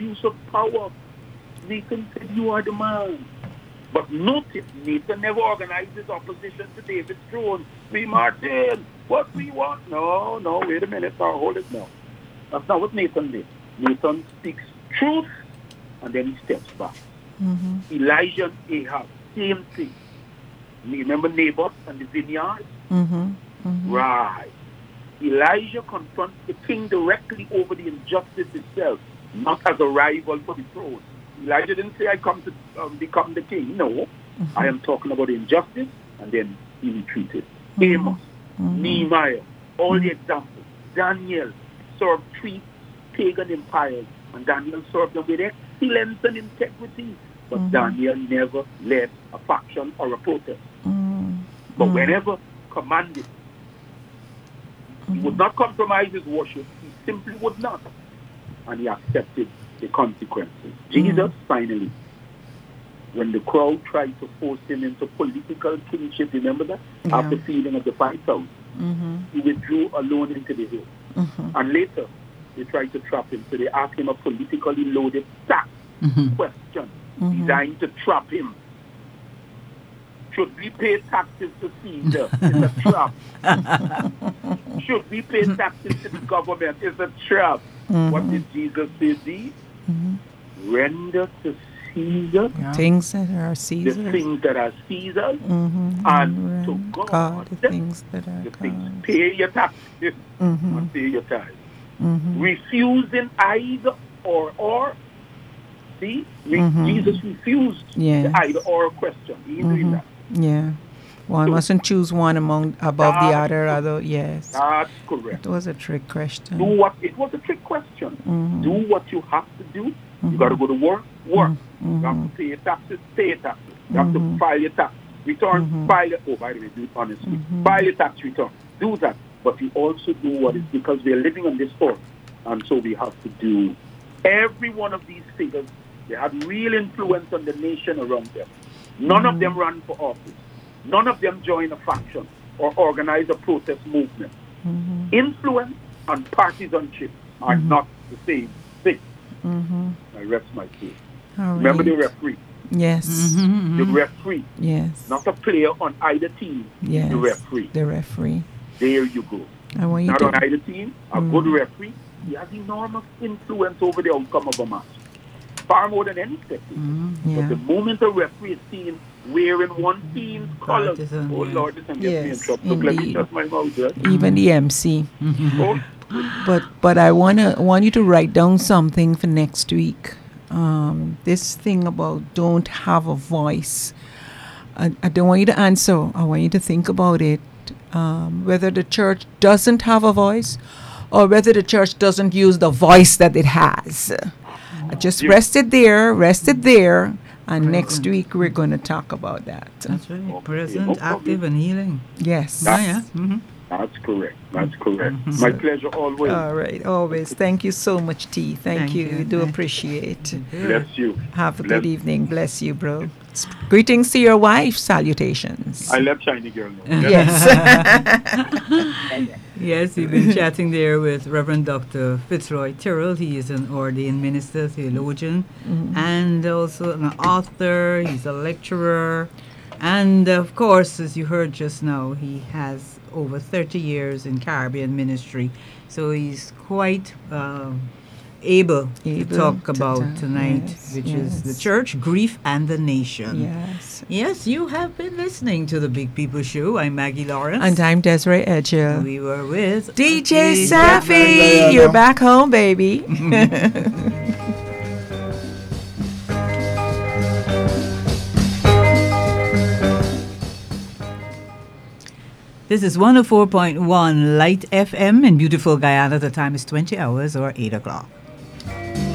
abuse of power. Nathan said, you are the man. But notice, Nathan never organized his opposition to David's throne. We Martin, what we want? No, wait a minute, now hold it now. That's not what Nathan did. Nathan speaks truth, and then he steps back. Mm-hmm. Elijah and Ahab, same thing. Remember Naboth and the vineyard? Mm-hmm. Mm-hmm. Right. Elijah confronts the king directly over the injustice itself, not as a rival for the throne. Elijah didn't say, I come to become the king. No, mm-hmm. I am talking about injustice, and then he retreated. Mm-hmm. Amos, mm-hmm. Nehemiah, all mm-hmm. the examples. Daniel served 3 pagan empires, and Daniel served them with excellence and integrity. But mm-hmm. Daniel never led a faction or a protest. Mm-hmm. But whenever commanded, he would not compromise his worship. He simply would not. And he accepted the consequences. Jesus, finally, when the crowd tried to force him into political kingship, remember that? Yeah. After feeding of the 5,000, he withdrew alone into the hill. And later, they tried to trap him. So they asked him a politically loaded tax question designed to trap him. Should we pay taxes to Caesar? It's a trap. Should we pay taxes to the government? It's a trap. What did Jesus say? Render to Caesar things that are Caesar's, the things that are Caesar's, and to God the things that are God's. Pay your taxes and pay your tithes. Refusing either or. See, Jesus refused the either or question. He didn't do that. Yeah. One mustn't choose one above the other. Yes. That's correct. It was a trick question. It was a trick question. Do what you have to do. You got to go to work. You have to pay your taxes. You have to file your tax return. By the way, do it honestly. File your tax return. Do that. But you also do what is, because we are living on this earth, and so we have to do every one of these figures. They had real influence on the nation around them. None of them ran for office. None of them joined a faction or organized a protest movement. Influence and partisanship are not the same thing. I rest my case. Remember the referee? Yes. The referee. Yes. Not a player on either team. Yes. The referee. The referee. There you go. Not on either team. A good referee. He has enormous influence over the outcome of a match. Far more than any second. But the moment a referee is seen wearing one team's colors, Lord, this can get me in trouble. Look, let me shut my mouth. Even the MC. But I want you to write down something for next week. This thing about don't have a voice. I don't want you to answer. I want you to think about it. Whether the church doesn't have a voice, or whether the church doesn't use the voice that it has. Just rest it there, and present. Next week we're going to talk about that. That's right. Present, active, and healing. Yes. That's correct. My pleasure always. All right, always. Thank you so much, T. Thank you. We do appreciate. Bless you. Have a good evening. Bless you, bro. Greetings to your wife. Salutations. I love Shiny Girl now. Yes. Yes, we've been chatting there with Reverend Dr. Fitzroy Tyrrell. He is an ordained minister, theologian, and also an author. He's a lecturer. And, of course, as you heard just now, he has over 30 years in Caribbean ministry. So he's quite able to talk about tonight, which is the church, grief, and the nation. Yes, you have been listening to the Big People Show. I'm Maggie Lawrence. And I'm Desiree Edger. We were with DJ Safi. You're back home, baby. This is 104.1 Light FM in beautiful Guyana. The time is 20 hours or 8 o'clock.